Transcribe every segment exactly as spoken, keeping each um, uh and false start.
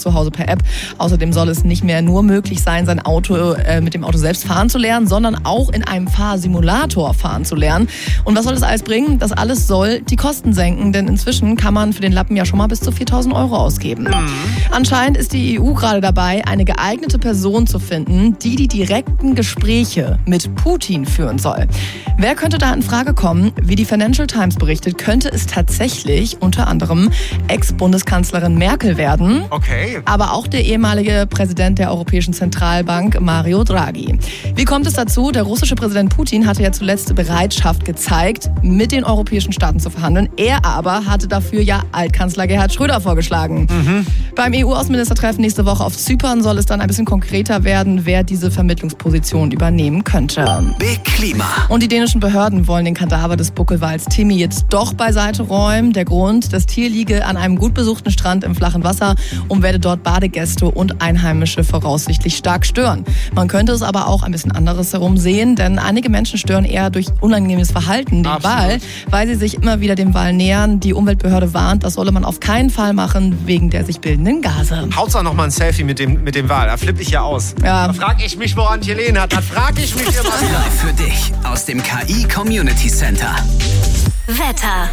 zu Hause per App. Außerdem soll es nicht mehr nur möglich sein, sein Auto äh, mit dem Auto selbst fahren zu lernen, sondern auch in einem Fahrsimulator fahren zu lernen. Und was soll das alles bringen? Das alles soll die Kosten senken, denn inzwischen kann man für den Lappen ja schon mal bis zu viertausend Euro ausgeben. Mhm. Anscheinend ist die E U gerade dabei, eine geeignete Person zu finden, die die direkten Gespräche mit Putin führen soll. Wer könnte da in Frage kommen? Wie die Financial Times berichtet, könnte es tatsächlich unter anderem Ex-Bundeskanzlerin Merkel werden. Okay. Aber auch der ehemalige Präsident der Europäischen Zentralbank, Mario Draghi. Wie kommt es dazu? Der russische Präsident Putin hatte ja zuletzt Bereitschaft gezeigt, mit den europäischen Staaten zu verhandeln. Er aber hatte dafür ja Altkanzler Gerhard Schröder vorgeschlagen. Mhm. Beim E U-Außenministertreffen nächste Woche auf Zypern soll es dann ein bisschen konkreter werden, wer diese Vermittlungsposition übernehmen könnte. Big Klima. Und die dänischen Behörden wollen den Kadaver des Buckelwals Timmy jetzt doch beiseite räumen. Der Grund, das Tier liege an einem gut besuchten Strand im flachen Wasser und werde dort Badegäste und Einheimische voraussichtlich stark stören. Man könnte es aber auch ein bisschen anderes herum sehen, denn einige Menschen stören eher durch unangenehmes Verhalten den Absolut. Wal, weil sie sich immer wieder dem Wal nähern. Die Umweltbehörde warnt, das solle man auf keinen Fall machen, wegen der sich bildenden Gase. Hauptsache noch mal ein Selfie mit dem, mit dem Wal, da flippe ich ja aus. Ja. Da frag ich mich, woran Helene hat, da frag ich mich immer wieder. Live für dich aus dem K I Community Center. Wetter.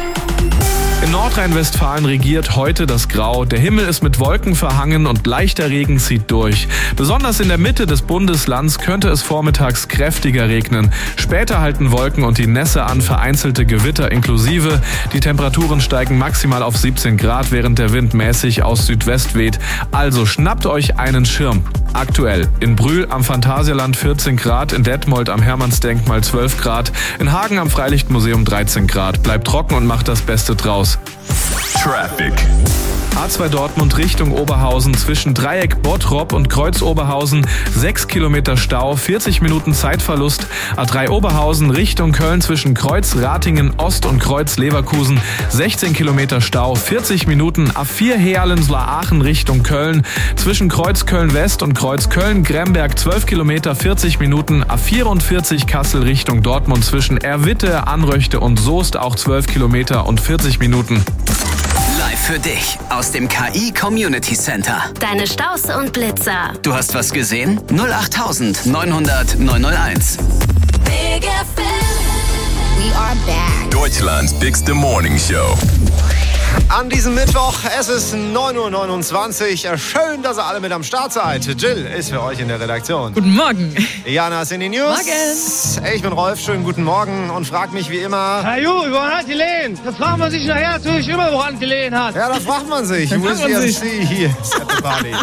In Nordrhein-Westfalen regiert heute das Grau. Der Himmel ist mit Wolken verhangen und leichter Regen zieht durch. Besonders in der Mitte des Bundeslands könnte es vormittags kräftiger regnen. Später halten Wolken und die Nässe an, vereinzelte Gewitter inklusive. Die Temperaturen steigen maximal auf siebzehn Grad, während der Wind mäßig aus Südwest weht. Also schnappt euch einen Schirm. Aktuell in Brühl am Phantasialand vierzehn Grad, in Detmold am Hermannsdenkmal zwölf Grad, in Hagen am Freilichtmuseum dreizehn Grad. Bleibt trocken und macht das Beste draus. Traffic. A zwei Dortmund Richtung Oberhausen zwischen Dreieck Bottrop und Kreuz Oberhausen sechs Kilometer Stau, vierzig Minuten Zeitverlust. A drei Oberhausen Richtung Köln zwischen Kreuz Ratingen Ost und Kreuz Leverkusen sechzehn Kilometer Stau, vierzig Minuten. A vier Heerlen-Aachen Richtung Köln zwischen Kreuz Köln West und Kreuz Köln Gremberg zwölf Kilometer, vierzig Minuten. A vierundvierzig Kassel Richtung Dortmund zwischen Erwitte, Anröchte und Soest auch zwölf Kilometer und vierzig Minuten. Live für dich aus dem K I Community Center. Deine Staus und Blitzer. Du hast was gesehen? null acht neunhundert neunhunderteins. Big F M. We are back. Deutschlands Bigste Morning Show. An diesem Mittwoch, es ist neun Uhr neunundzwanzig. Schön, dass ihr alle mit am Start seid. Jill ist für euch in der Redaktion. Guten Morgen. Jana ist in den News. Morgen. Ich bin Rolf, schönen guten Morgen und frag mich wie immer... Herr Ju, woran hat die Lehen? Das fragt man sich nachher natürlich immer, woran die Lehen hat. Ja, da fragt man sich. Da Wo fragt ist man die M sich. C hier? Ist at the party.